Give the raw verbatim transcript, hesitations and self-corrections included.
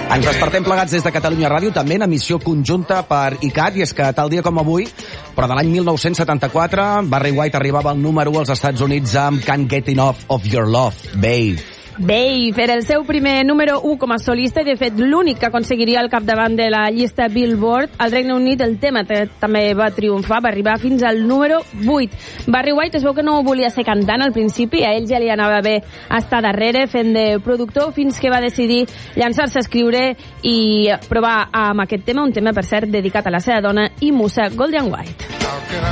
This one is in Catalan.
Ens despertem plegats des de Catalunya Ràdio, també en emissió conjunta per I C A T, i és que tal dia com avui, però de l'any mil nou-cents setanta-quatre, Barry White arribava al número u als Estats Units amb Can't Get Enough of Your Love, Babe. Babe era el seu primer número u com a solista i de fet l'únic que aconseguiria al capdavant de la llista Billboard. Al Regne Unit el tema també va triomfar, va arribar fins al número vuit. Barry White es veu que no volia ser cantant al principi, a ell ja li anava bé estar darrere fent de productor fins que va decidir llançar-se a escriure i provar amb aquest tema, un tema per cert dedicat a la seva dona i musa Golden White.